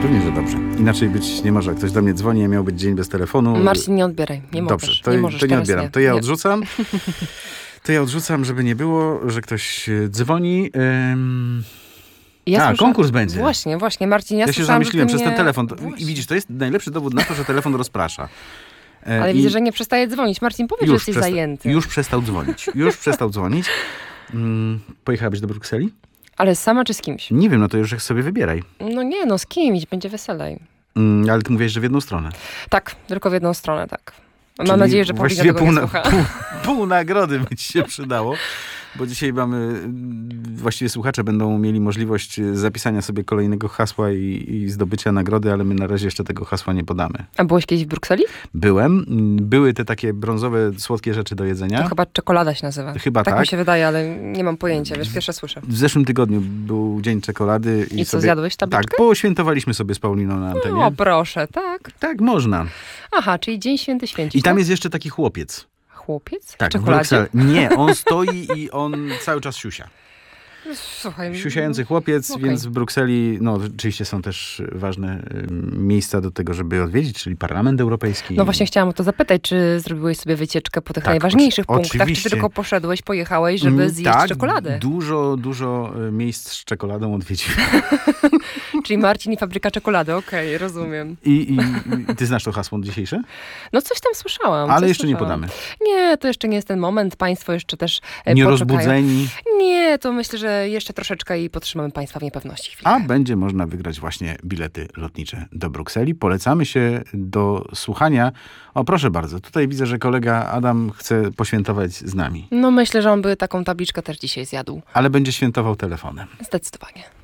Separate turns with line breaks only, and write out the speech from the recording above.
Pewnie, że dobrze. Inaczej być nie może. Jak ktoś do mnie dzwoni, ja miał być dzień bez telefonu.
Marcin, nie odbieraj. Nie
Dobrze,
możesz.
to
nie możesz
nie odbieram.
Nie.
To ja
Nie.
odrzucam. To ja odrzucam, żeby nie było, że ktoś dzwoni. Konkurs będzie.
Właśnie, Marcin, ja
się zamyśliłem przez ten telefon. I widzisz, to jest najlepszy dowód na to, że telefon rozprasza.
Ale widzę, że nie przestaje dzwonić. Marcin, powiedz, że jesteś zajęty.
Już przestał dzwonić. Pojechałabyś do Brukseli?
Ale sama czy z kimś?
Nie wiem, no to już sobie wybieraj.
No nie, z kimś. Będzie weselej.
Ale ty mówiłeś, że w jedną stronę.
Tak, tylko w jedną stronę, tak. Mam
Czyli
nadzieję, że Paulina tego nie słucha.
Pół nagrody by ci się przydało, bo dzisiaj właściwie słuchacze będą mieli możliwość zapisania sobie kolejnego hasła i zdobycia nagrody, ale my na razie jeszcze tego hasła nie podamy.
A byłeś kiedyś w Brukseli?
Byłem. Były te takie brązowe, słodkie rzeczy do jedzenia.
To chyba czekolada się nazywa.
Chyba tak.
Tak mi się wydaje, ale nie mam pojęcia, pierwsze słyszę.
W zeszłym tygodniu był dzień czekolady.
I co, zjadłeś tabliczkę?
Tak, poświętowaliśmy sobie z Pauliną na antenie.
O, proszę, tak?
Tak, można.
Aha, czyli dzień święty święci.
I tam jest jeszcze taki chłopiec.
Chłopiec?
Tak,
w czekoladzie?
Nie, on stoi i on cały czas siusia.
Słuchaj.
Siusiający chłopiec,
Okay.
Więc w Brukseli, oczywiście są też ważne miejsca do tego, żeby odwiedzić, czyli Parlament Europejski.
No właśnie chciałam o to zapytać, czy zrobiłeś sobie wycieczkę po tych najważniejszych punktach,
oczywiście.
czy tylko pojechałeś, żeby zjeść czekoladę?
Dużo miejsc z czekoladą odwiedziłem.
Czyli Marcin i fabryka czekolady, okej, rozumiem.
I ty znasz to hasło dzisiejsze?
No coś tam słyszałam.
Ale jeszcze nie podamy.
Nie, to jeszcze nie jest ten moment. Państwo jeszcze też
nie
poczekają.
Rozbudzeni.
Nie, to myślę, że jeszcze troszeczkę i potrzymamy Państwa w niepewności chwilę.
A będzie można wygrać właśnie bilety lotnicze do Brukseli. Polecamy się do słuchania. O, proszę bardzo, tutaj widzę, że kolega Adam chce poświętować z nami.
No myślę, że on by taką tabliczkę też dzisiaj zjadł.
Ale będzie świętował telefonem.
Zdecydowanie.